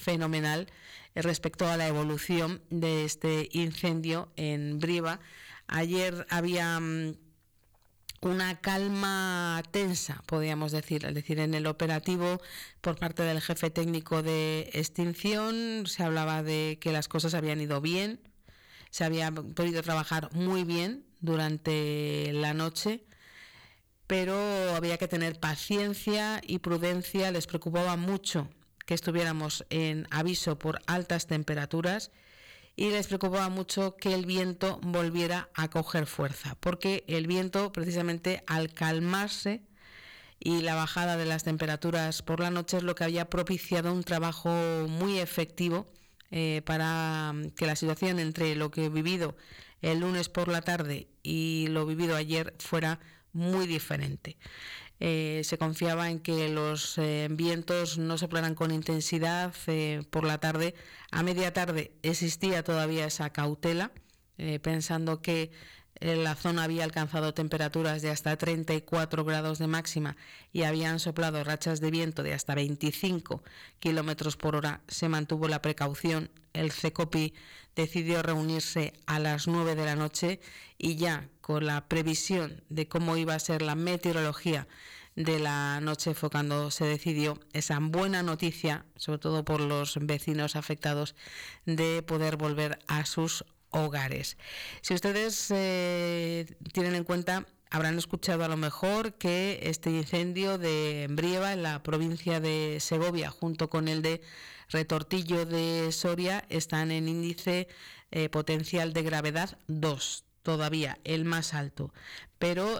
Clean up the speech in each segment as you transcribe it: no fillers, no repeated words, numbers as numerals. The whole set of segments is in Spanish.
fenomenal respecto a la evolución de este incendio en Brieva. Ayer había una calma tensa, podríamos decir, es decir, en el operativo por parte del jefe técnico de extinción se hablaba de que las cosas habían ido bien, se había podido trabajar muy bien durante la noche, pero había que tener paciencia y prudencia. Les preocupaba mucho que estuviéramos en aviso por altas temperaturas y les preocupaba mucho que el viento volviera a coger fuerza, porque el viento, precisamente al calmarse y la bajada de las temperaturas por la noche, es lo que había propiciado un trabajo muy efectivo para que la situación entre lo que he vivido el lunes por la tarde y lo vivido ayer fuera muy diferente. Se confiaba en que los vientos no soplaran con intensidad por la tarde. A media tarde existía todavía esa cautela, pensando que la zona había alcanzado temperaturas de hasta 34 grados de máxima y habían soplado rachas de viento de hasta 25 kilómetros por hora. Se mantuvo la precaución. El CECOPI decidió reunirse a las 9 de la noche y ya con la previsión de cómo iba a ser la meteorología de la noche fue cuando se decidió esa buena noticia, sobre todo por los vecinos afectados, de poder volver a sus hogares. Si ustedes tienen en cuenta, habrán escuchado a lo mejor que este incendio de Brieva en la provincia de Segovia junto con el de Retortillo de Soria están en índice potencial de gravedad 2, todavía el más alto, pero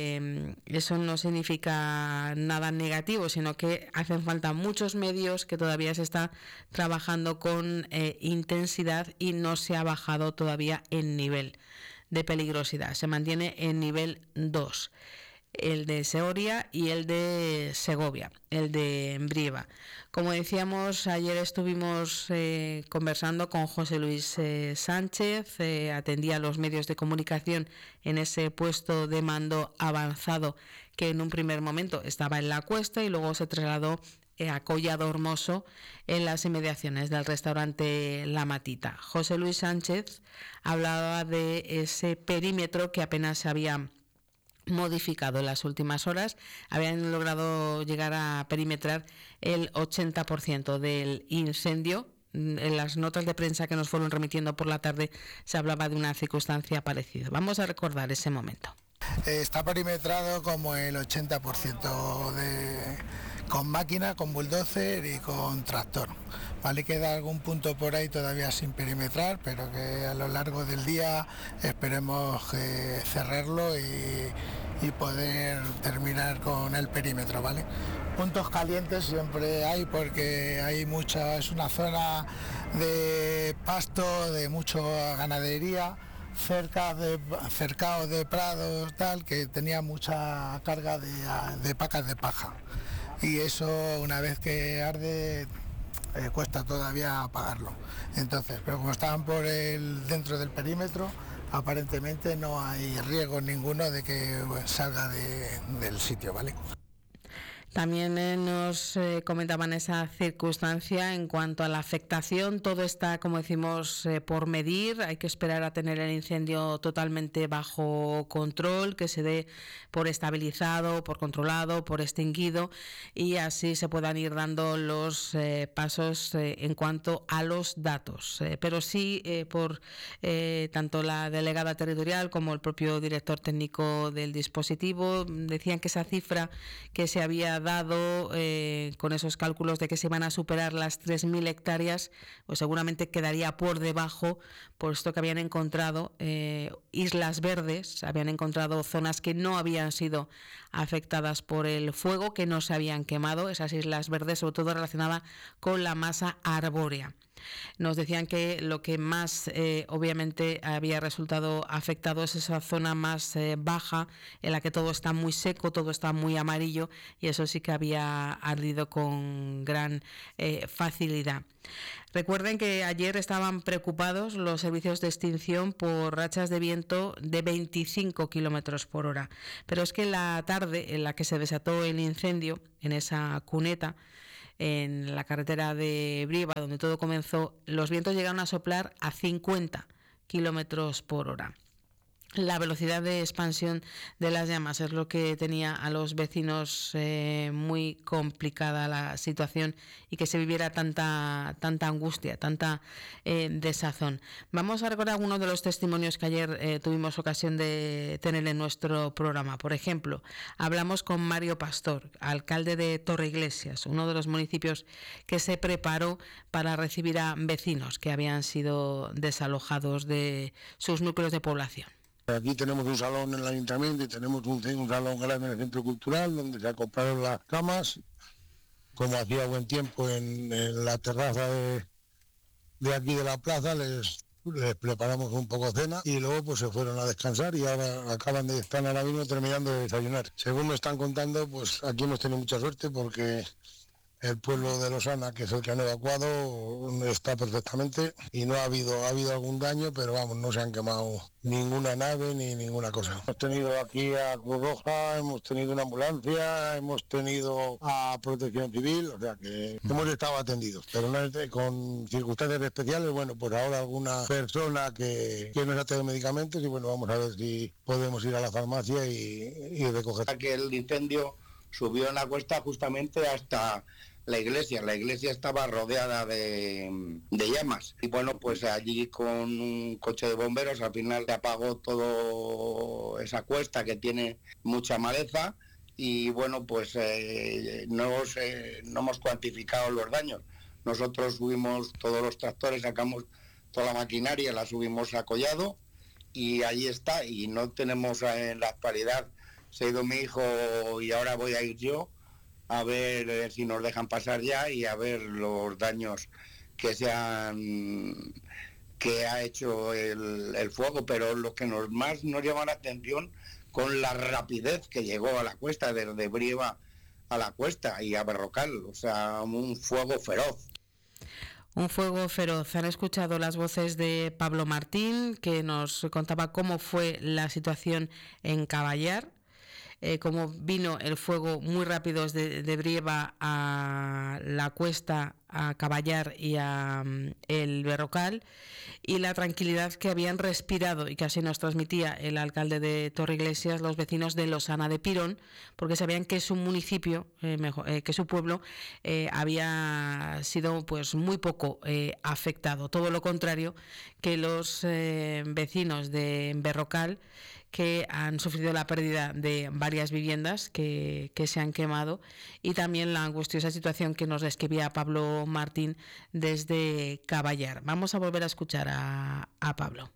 eso no significa nada negativo, sino que hacen falta muchos medios, que todavía se está trabajando con intensidad y no se ha bajado todavía el nivel de peligrosidad, se mantiene en nivel 2. El de Soria y el de Segovia, el de Brieva. Como decíamos, ayer estuvimos conversando con José Luis Sánchez, atendía a los medios de comunicación en ese puesto de mando avanzado que en un primer momento estaba en la Cuesta y luego se trasladó a Collado Hermoso en las inmediaciones del restaurante La Matita. José Luis Sánchez hablaba de ese perímetro que apenas se había modificado en las últimas horas. Habían logrado llegar a perimetrar el 80% del incendio. En las notas de prensa que nos fueron remitiendo por la tarde se hablaba de una circunstancia parecida. Vamos a recordar ese momento. Está perimetrado como el 80% con máquina, con bulldozer y con tractor. Vale, queda algún punto por ahí todavía sin perimetrar, pero que a lo largo del día esperemos cerrarlo y poder terminar con el perímetro, ¿vale? Puntos calientes siempre hay porque hay mucha, es una zona de pasto, de mucha ganadería, cercado de prados, tal, que tenía mucha carga de pacas de paja. Y eso, una vez que arde, cuesta todavía apagarlo. Entonces, pero como estaban dentro del perímetro, aparentemente no hay riesgo ninguno de que salga del sitio, ¿vale? También nos comentaban esa circunstancia en cuanto a la afectación. Todo está, como decimos, por medir. Hay que esperar a tener el incendio totalmente bajo control, que se dé por estabilizado, por controlado, por extinguido, y así se puedan ir dando los pasos en cuanto a los datos. Pero sí, por tanto la delegada territorial como el propio director técnico del dispositivo decían que esa cifra que se había dado con esos cálculos de que se van a superar las 3.000 hectáreas, pues seguramente quedaría por debajo, por esto que habían encontrado islas verdes, habían encontrado zonas que no habían sido afectadas por el fuego, que no se habían quemado, esas islas verdes, sobre todo relacionadas con la masa arbórea. Nos decían que lo que más obviamente había resultado afectado es esa zona más baja, en la que todo está muy seco, todo está muy amarillo, y eso sí que había ardido con gran facilidad. Recuerden que ayer estaban preocupados los servicios de extinción por rachas de viento de 25 kilómetros por hora, pero es que la tarde en la que se desató el incendio en esa cuneta, en la carretera de Brieva, donde todo comenzó, los vientos llegaron a soplar a 50 kilómetros por hora. La velocidad de expansión de las llamas es lo que tenía a los vecinos muy complicada la situación y que se viviera tanta angustia, tanta desazón. Vamos a recordar algunos de los testimonios que ayer tuvimos ocasión de tener en nuestro programa. Por ejemplo, hablamos con Mario Pastor, alcalde de Torreiglesias, uno de los municipios que se preparó para recibir a vecinos que habían sido desalojados de sus núcleos de población. Aquí tenemos un salón en el ayuntamiento y tenemos un salón grande en el centro cultural donde se compraron las camas. Como hacía buen tiempo en la terraza de aquí de la plaza, les preparamos un poco cena y luego pues se fueron a descansar y ahora están ahora mismo terminando de desayunar. Según me están contando, pues aquí hemos tenido mucha suerte porque el pueblo de Losana, que es el que han evacuado, está perfectamente y no ha habido algún daño, pero vamos, no se han quemado ninguna nave ni ninguna cosa. Hemos tenido aquí a Cruz Roja, hemos tenido una ambulancia, hemos tenido a Protección Civil, o sea que hemos estado atendidos, pero no con circunstancias especiales. Bueno, pues ahora alguna persona que nos ha traído medicamentos y bueno, vamos a ver si podemos ir a la farmacia y recoger. Que el incendio subió en la cuesta justamente hasta la iglesia estaba rodeada de llamas y bueno, pues allí con un coche de bomberos al final se apagó toda esa cuesta que tiene mucha maleza y bueno, pues no hemos cuantificado los daños. Nosotros subimos todos los tractores, sacamos toda la maquinaria, la subimos a Collado y allí está y no tenemos en la actualidad, se ha ido mi hijo y ahora voy a ir yo a ver si nos dejan pasar ya y a ver los daños que ha hecho el fuego, pero lo que más nos llama la atención con la rapidez que llegó a la cuesta, desde Brieva a la cuesta y a Berrocal, o sea, un fuego feroz. Un fuego feroz. Han escuchado las voces de Pablo Martín, que nos contaba cómo fue la situación en Caballar, cómo vino el fuego muy rápido de Brieva a la cuesta, a Caballar y a el Berrocal, y la tranquilidad que habían respirado y que así nos transmitía el alcalde de Torreiglesias, los vecinos de Losana de Pirón, porque sabían que su municipio, que su pueblo, había sido pues muy poco afectado, todo lo contrario que los vecinos de Berrocal, que han sufrido la pérdida de varias viviendas que se han quemado y también la angustiosa situación que nos describía Pablo Martín desde Caballar. Vamos a volver a escuchar a Pablo.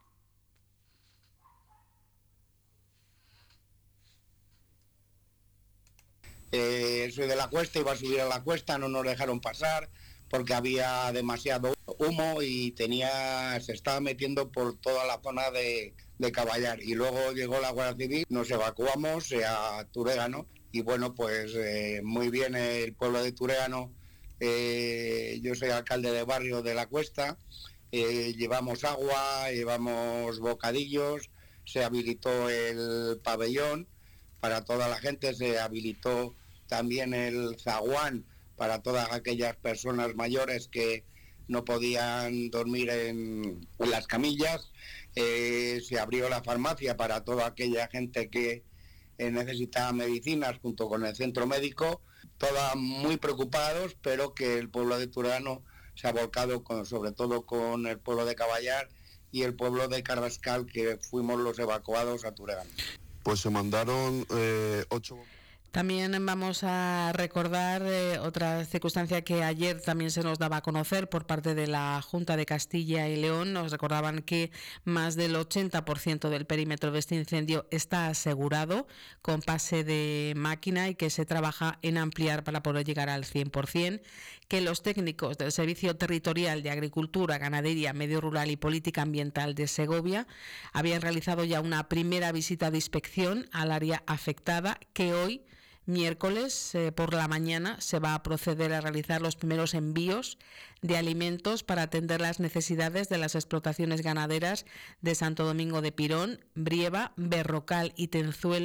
Soy de la cuesta, iba a subir a la cuesta, no nos dejaron pasar porque había demasiado humo y se estaba metiendo por toda la zona de Caballar y luego llegó la Guardia Civil, nos evacuamos a Turégano y bueno, pues muy bien el pueblo de Turégano, yo soy alcalde de barrio de la cuesta, llevamos agua, llevamos bocadillos, se habilitó el pabellón para toda la gente, se habilitó también el zaguán para todas aquellas personas mayores que no podían dormir en las camillas. Se abrió la farmacia para toda aquella gente que necesitaba medicinas junto con el centro médico, todas muy preocupados, pero que el pueblo de Turégano se ha volcado sobre todo con el pueblo de Caballar y el pueblo de Carrascal, que fuimos los evacuados a Turégano. Pues se mandaron 8... También vamos a recordar otra circunstancia que ayer también se nos daba a conocer por parte de la Junta de Castilla y León. Nos recordaban que más del 80% del perímetro de este incendio está asegurado con pase de máquina y que se trabaja en ampliar para poder llegar al 100%, que los técnicos del Servicio Territorial de Agricultura, Ganadería, Medio Rural y Política Ambiental de Segovia habían realizado ya una primera visita de inspección al área afectada, que hoy, miércoles por la mañana, se va a proceder a realizar los primeros envíos de alimentos para atender las necesidades de las explotaciones ganaderas de Santo Domingo de Pirón, Brieva, Berrocal y Tenzuela,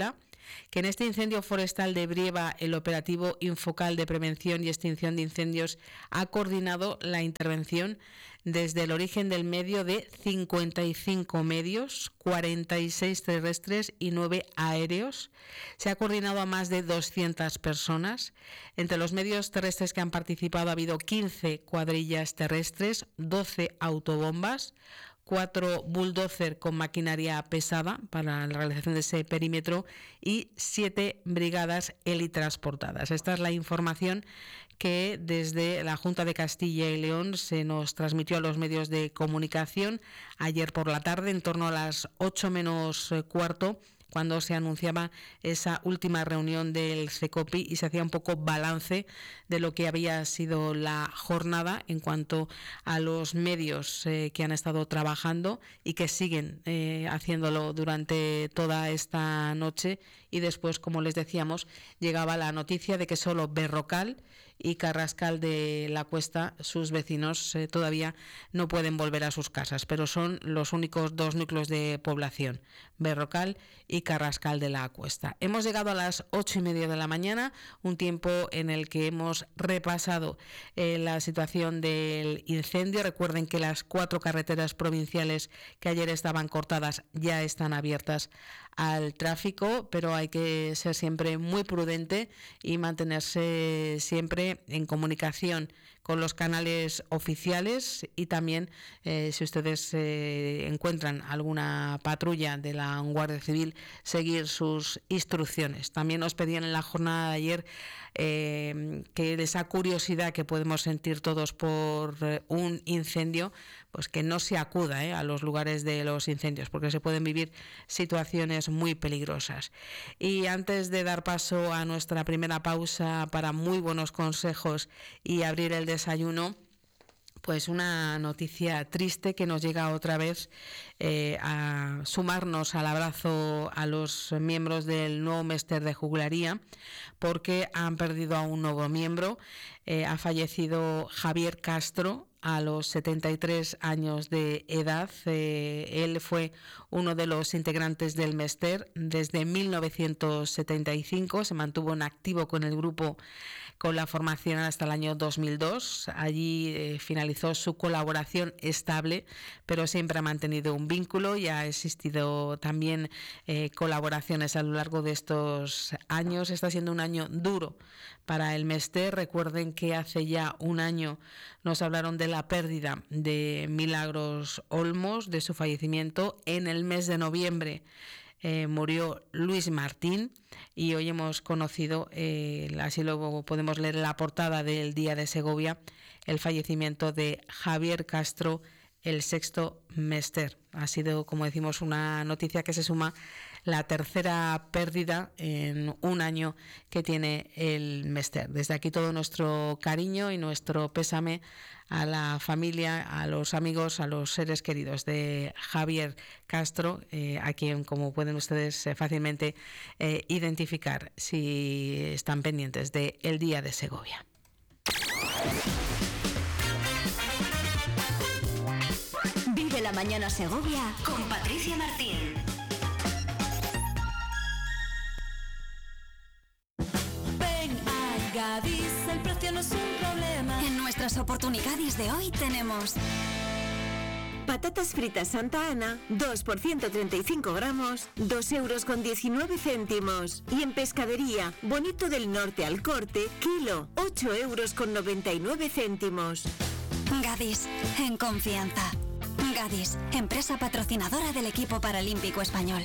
que en este incendio forestal de Brieva el operativo Infocal de Prevención y Extinción de Incendios ha coordinado la intervención desde el origen del medio de 55 medios, 46 terrestres y 9 aéreos. Se ha coordinado a más de 200 personas. Entre los medios terrestres que han participado ha habido 15 cuadrillas terrestres, 12 autobombas, 4 bulldozer con maquinaria pesada para la realización de ese perímetro y 7 brigadas helitransportadas. Esta es la información que desde la Junta de Castilla y León se nos transmitió a los medios de comunicación ayer por la tarde, en torno a las 8 menos cuarto, cuando se anunciaba esa última reunión del CECOPI y se hacía un poco balance de lo que había sido la jornada en cuanto a los medios que han estado trabajando y que siguen haciéndolo durante toda esta noche. Y después, como les decíamos, llegaba la noticia de que solo Berrocal y Carrascal de la Cuesta, sus vecinos, todavía no pueden volver a sus casas, pero son los únicos 2 núcleos de población, Berrocal y Carrascal de la Cuesta. Hemos llegado a las 8:30 de la mañana, un tiempo en el que hemos repasado la situación del incendio. Recuerden que las 4 carreteras provinciales que ayer estaban cortadas ya están abiertas al tráfico, pero hay que ser siempre muy prudente y mantenerse siempre en comunicación con los canales oficiales y también si ustedes encuentran alguna patrulla de la Guardia Civil, seguir sus instrucciones. También nos pedían en la jornada de ayer que esa curiosidad que podemos sentir todos por un incendio, pues que no se acuda a los lugares de los incendios, porque se pueden vivir situaciones muy peligrosas. Y antes de dar paso a nuestra primera pausa para muy buenos consejos y abrir el desayuno, pues una noticia triste que nos llega otra vez a sumarnos al abrazo a los miembros del nuevo Mester de Juglaría, porque han perdido a un nuevo miembro. Ha fallecido Javier Castro a los 73 años de edad. Él fue uno de los integrantes del Mester desde 1975, se mantuvo en activo con el grupo con la formación hasta el año 2002. Allí finalizó su colaboración estable, pero siempre ha mantenido un vínculo y ha existido también colaboraciones a lo largo de estos años. Está siendo un año duro para el Mester. Recuerden que hace ya un año nos hablaron de la pérdida de Milagros Olmos, de su fallecimiento. En el mes de noviembre murió Luis Martín y hoy hemos conocido, así lo podemos leer en la portada del Día de Segovia, el fallecimiento de Javier Castro, el sexto Mester. Ha sido, como decimos, una noticia que se suma la tercera pérdida en un año que tiene el Mester. Desde aquí todo nuestro cariño y nuestro pésame a la familia, a los amigos, a los seres queridos de Javier Castro, a quien, como pueden ustedes fácilmente identificar si están pendientes de el Día de Segovia. Vive la mañana Segovia con Patricia Martín. Ven a Gadis, el precio no es un problema. En nuestras oportunidades de hoy tenemos patatas fritas Santa Ana, 2 por 135 gramos, 2,19 €. Y en pescadería, Bonito del Norte al corte, kilo, 8,99 €. Gadis, en confianza. Gadis, empresa patrocinadora del equipo paralímpico español.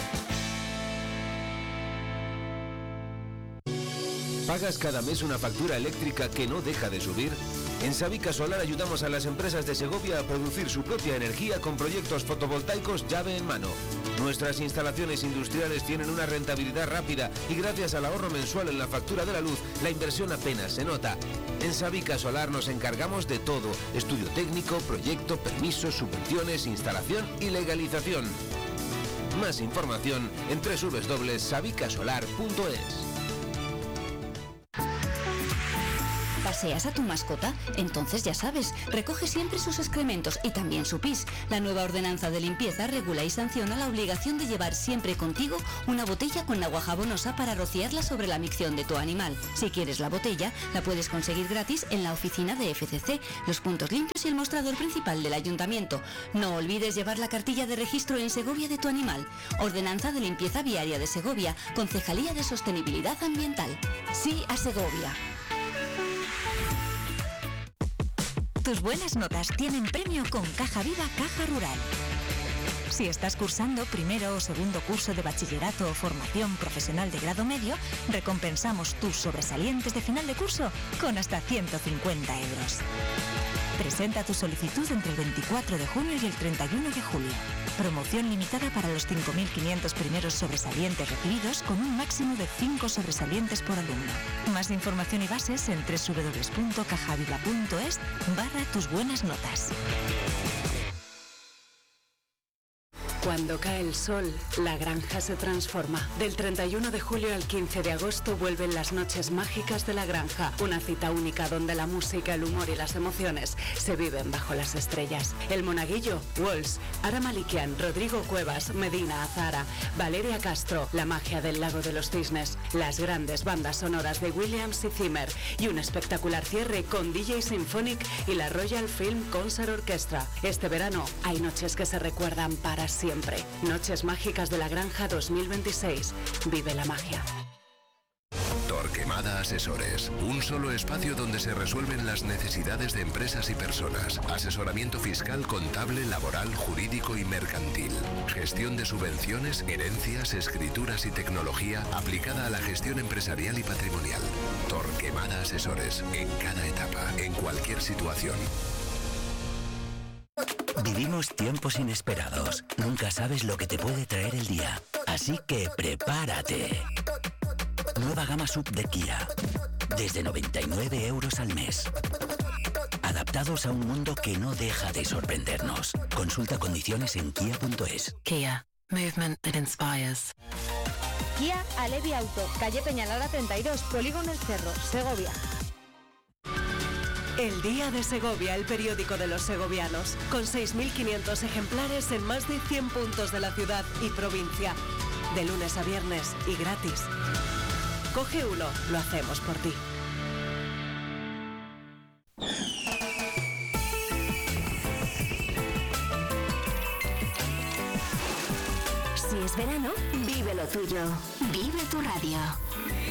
¿Pagas cada mes una factura eléctrica que no deja de subir? En Sabica Solar ayudamos a las empresas de Segovia a producir su propia energía con proyectos fotovoltaicos llave en mano. Nuestras instalaciones industriales tienen una rentabilidad rápida y gracias al ahorro mensual en la factura de la luz, la inversión apenas se nota. En Sabica Solar nos encargamos de todo: estudio técnico, proyecto, permisos, subvenciones, instalación y legalización. Más información en www.sabicasolar.es. ¿Paseas a tu mascota? Entonces ya sabes, recoge siempre sus excrementos y también su pis. La nueva ordenanza de limpieza regula y sanciona la obligación de llevar siempre contigo una botella con agua jabonosa para rociarla sobre la micción de tu animal. Si quieres la botella, la puedes conseguir gratis en la oficina de FCC, los puntos limpios y el mostrador principal del ayuntamiento. No olvides llevar la cartilla de registro en Segovia de tu animal. Ordenanza de limpieza viaria de Segovia, Concejalía de Sostenibilidad Ambiental. Sí a Segovia. Tus buenas notas tienen premio con Caja Viva Caja Rural. Si estás cursando primero o segundo curso de bachillerato o formación profesional de grado medio, recompensamos tus sobresalientes de final de curso con hasta 150 euros. Presenta tu solicitud entre el 24 de junio y el 31 de julio. Promoción limitada para los 5.500 primeros sobresalientes recibidos con un máximo de 5 sobresalientes por alumno. Más información y bases en www.cajaviva.es/tus buenas notas. Cuando cae el sol, la granja se transforma. Del 31 de julio al 15 de agosto vuelven las noches mágicas de la granja. Una cita única donde la música, el humor y las emociones se viven bajo las estrellas. El Monaguillo, Walls, Ara Malikian, Rodrigo Cuevas, Medina Azara, Valeria Castro, la magia del Lago de los Cisnes, las grandes bandas sonoras de Williams y Zimmer y un espectacular cierre con DJ Symphonic y la Royal Film Concert Orchestra. Este verano hay noches que se recuerdan para siempre. Noches Mágicas de la Granja 2026. Vive la magia. Torquemada Asesores, un solo espacio donde se resuelven las necesidades de empresas y personas. Asesoramiento fiscal, contable, laboral, jurídico y mercantil. Gestión de subvenciones, herencias, escrituras y tecnología aplicada a la gestión empresarial y patrimonial. Torquemada Asesores, en cada etapa, en cualquier situación. Vivimos tiempos inesperados. Nunca sabes lo que te puede traer el día. Así que prepárate. Nueva gama SUV de Kia. Desde 99 euros al mes. Adaptados a un mundo que no deja de sorprendernos. Consulta condiciones en kia.es. Kia. Movement that inspires. Kia Alevi Auto. Calle Peñalada 32. Polígono El Cerro. Segovia. El Día de Segovia, el periódico de los segovianos, con 6.500 ejemplares en más de 100 puntos de la ciudad y provincia, de lunes a viernes y gratis. Coge uno, lo hacemos por ti. Si es verano, vive lo tuyo. Vive tu radio.